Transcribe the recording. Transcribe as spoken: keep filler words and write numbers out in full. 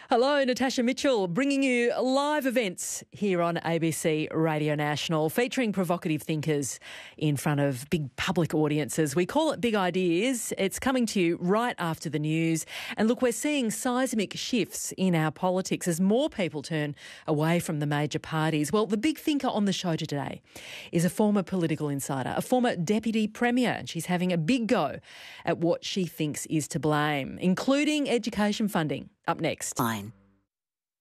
Hello, Natasha Mitchell, bringing you live events here on A B C Radio National, featuring provocative thinkers in front of big public audiences. We call it Big Ideas. It's coming to you right after the news. And look, we're seeing seismic shifts in our politics as more people turn away from the major parties. Well, the big thinker on the show today is a former political insider, a former deputy premier, and she's having a big go at what she thinks is to blame, including education funding. Up next. Fine.